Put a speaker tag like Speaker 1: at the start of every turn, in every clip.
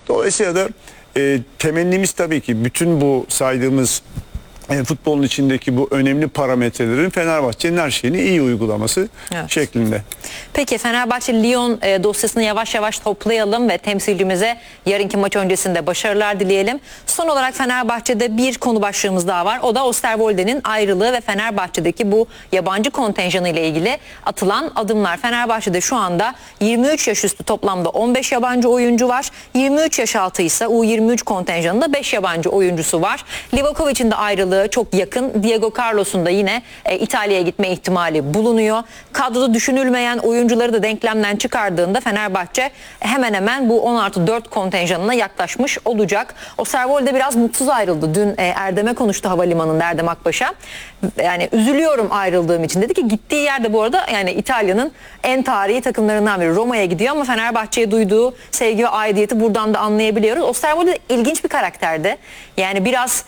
Speaker 1: Dolayısıyla da temennimiz tabii ki bütün bu saydığımız futbolun içindeki bu önemli parametrelerin Fenerbahçe'nin her şeyini iyi uygulaması şeklinde.
Speaker 2: Peki Fenerbahçe-Lyon dosyasını yavaş yavaş toplayalım ve temsilcimize yarınki maç öncesinde başarılar dileyelim. Son olarak Fenerbahçe'de bir konu başlığımız daha var. O da Osterwolde'nin ayrılığı ve Fenerbahçe'deki bu yabancı kontenjanı ile ilgili atılan adımlar. Fenerbahçe'de şu anda 23 yaş üstü toplamda 15 yabancı oyuncu var. 23 yaş altı ise U23 kontenjanında 5 yabancı oyuncusu var. Livakovic'in de ayrılığı çok yakın. Diego Carlos'un da yine İtalya'ya gitme ihtimali bulunuyor. Kadroda düşünülmeyen oyuncuları da denklemden çıkardığında Fenerbahçe hemen hemen bu 10+4 kontenjanına yaklaşmış olacak. Osterwolde biraz mutsuz ayrıldı. Dün Erdem'e konuştu havalimanında, Erdem Akbaş'a. Yani üzülüyorum ayrıldığım için. Dedi ki gittiği yerde bu arada yani İtalya'nın en tarihi takımlarından biri. Roma'ya gidiyor ama Fenerbahçe'ye duyduğu sevgi ve aidiyeti buradan da anlayabiliyoruz. Osterwolde ilginç bir karakterdi. Yani biraz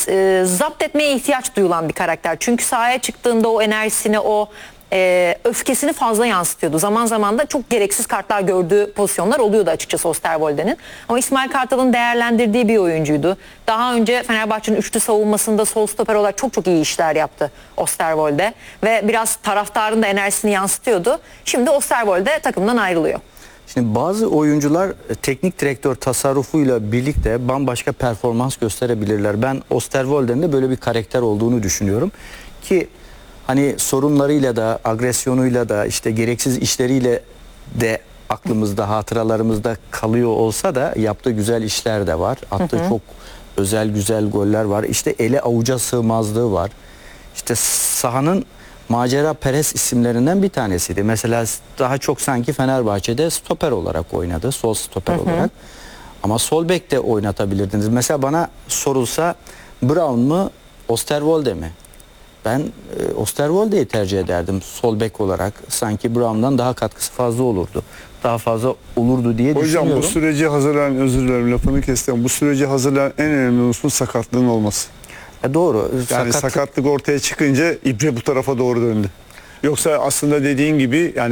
Speaker 2: zapt etmeye ihtiyaç duyulan bir karakter. Çünkü sahaya çıktığında o enerjisini, o öfkesini fazla yansıtıyordu. Zaman zaman da çok gereksiz kartlar gördüğü pozisyonlar oluyordu açıkçası Osterwolde'nin. Ama İsmail Kartal'ın değerlendirdiği bir oyuncuydu. Daha önce Fenerbahçe'nin üçlü savunmasında sol stoper olarak çok iyi işler yaptı Osterwolde. Ve biraz taraftarın da enerjisini yansıtıyordu. Şimdi Osterwolde takımdan ayrılıyor.
Speaker 3: Şimdi bazı oyuncular teknik direktör tasarrufuyla birlikte bambaşka performans gösterebilirler. Ben Osterwolde'nin de böyle bir karakter olduğunu düşünüyorum. Ki hani sorunlarıyla da, agresyonuyla da, işte gereksiz işleriyle de aklımızda, hatıralarımızda kalıyor olsa da yaptığı güzel işler de var. Attığı çok özel güzel goller var. İşte ele avuca sığmazlığı var. İşte sahanın macera perest isimlerinden bir tanesiydi. Mesela daha çok sanki Fenerbahçe'de stoper olarak oynadı. Sol stoper olarak. Ama sol bek de oynatabilirdiniz. Mesela bana sorulsa Brown mu Osterwolde mi? Ben Osterwolde'yi tercih ederdim sol bek olarak. Sanki Brown'dan daha katkısı fazla olurdu. Daha fazla olurdu diye düşünüyorum.
Speaker 1: Hocam bu süreci hazırlayan, özür dilerim lafını kestim. Bu süreci hazırlayan en önemli unsur sakatlığın olması.
Speaker 3: Doğru.
Speaker 1: Yani sakatlık ortaya çıkınca ibre bu tarafa doğru döndü. Yoksa aslında dediğin gibi yani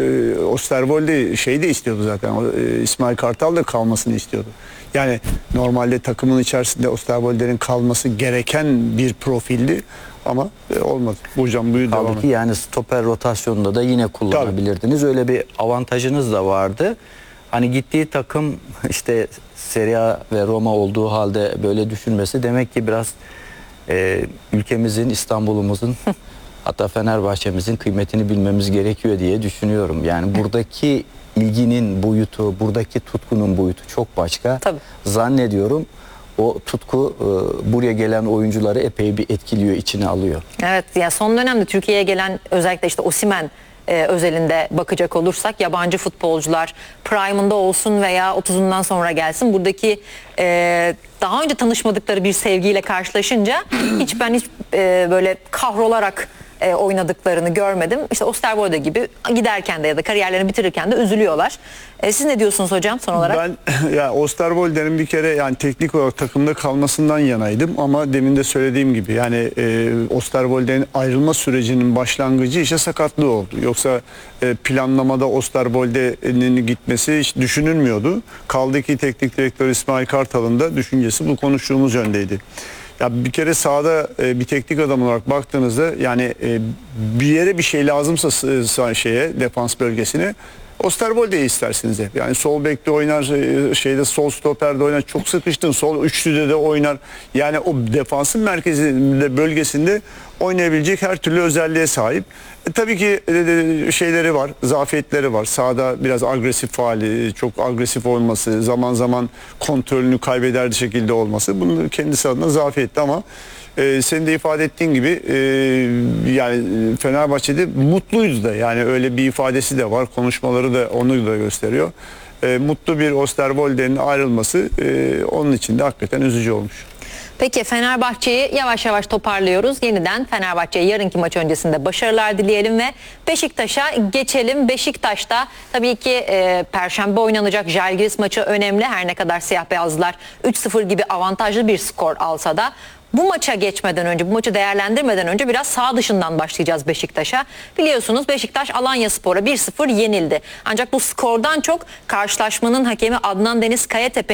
Speaker 1: Osterwolde şey de istiyordu zaten. İsmail Kartal da kalmasını istiyordu. Yani normalde takımın içerisinde Osterwolde'nin kalması gereken bir profildi ama olmadı. Hocam buyur devam
Speaker 3: Kaldı ki yani stoper rotasyonunda da yine kullanabilirdiniz. Tabii. Öyle bir avantajınız da vardı. Hani gittiği takım işte Serie A ve Roma olduğu halde böyle düşünmesi demek ki biraz ülkemizin, İstanbul'umuzun hatta Fenerbahçe'mizin kıymetini bilmemiz gerekiyor diye düşünüyorum. Yani buradaki ilginin boyutu, buradaki tutkunun boyutu çok başka. Tabii. Zannediyorum o tutku buraya gelen oyuncuları epey bir etkiliyor, içine alıyor.
Speaker 2: Evet, ya son dönemde Türkiye'ye gelen özellikle işte Osimhen özelinde bakacak olursak yabancı futbolcular prime'ında olsun veya 30'undan sonra gelsin buradaki daha önce tanışmadıkları bir sevgiyle karşılaşınca hiç böyle kahrolarak oynadıklarını görmedim. İşte Osterwolde gibi giderken de ya da kariyerlerini bitirirken de üzülüyorlar. Siz ne diyorsunuz hocam son olarak?
Speaker 1: Ben ya Osterwolde'nin bir kere yani teknik olarak takımda kalmasından yanaydım ama demin de söylediğim gibi yani Osterwolde'nin ayrılma sürecinin başlangıcı işte sakatlığı oldu. Yoksa planlamada Osterwolde'nin gitmesi hiç düşünülmüyordu. Kaldı ki teknik direktör İsmail Kartal'ın da düşüncesi bu konuştuğumuz yöndeydi. Ya bir kere sahada bir teknik adam olarak baktığınızda yani bir yere bir şey lazımsa defans bölgesine Osterwolde'yi istersiniz hep. Yani sol bekte oynar, sol stoperde oynar, çok sıkıştın sol üçlüde de oynar. Yani o defansın merkezinde bölgesinde oynayabilecek her türlü özelliğe sahip. Tabii ki şeyleri var, zafiyetleri var. Sahada biraz agresif faali, çok agresif olması, zaman zaman kontrolünü kaybeder şekilde olması. Bunun kendisi adına zafiyetli ama senin de ifade ettiğin gibi yani Fenerbahçe'de mutluydu da yani öyle bir ifadesi de var. Konuşmaları da onu da gösteriyor. Mutlu bir Osterwolde'nin ayrılması onun için de hakikaten üzücü olmuş.
Speaker 2: Peki Fenerbahçe'yi yavaş yavaş toparlıyoruz. Yeniden Fenerbahçe'ye yarınki maç öncesinde başarılar dileyelim ve Beşiktaş'a geçelim. Beşiktaş'ta tabii ki Perşembe oynanacak Žalgiris maçı önemli. Her ne kadar siyah beyazlılar 3-0 gibi avantajlı bir skor alsa da bu maça geçmeden önce, bu maçı değerlendirmeden önce biraz sağ dışından başlayacağız Beşiktaş'a. Biliyorsunuz Beşiktaş Alanyaspor'a 1-0 yenildi. Ancak bu skordan çok karşılaşmanın hakemi Adnan Deniz Kayatepe